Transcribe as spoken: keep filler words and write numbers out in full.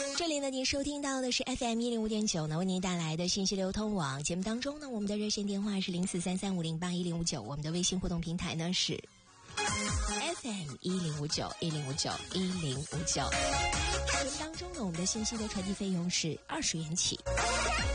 这里呢，您收听到的是 F M 一零五点九呢，为您带来的信息流通网节目当中呢，我们的热线电话是零四三三五零八一零五九，我们的微信互动平台呢是 F M 一零五九一零五九一零五九。节目当中呢，我们的信息的传递费用是二十元起。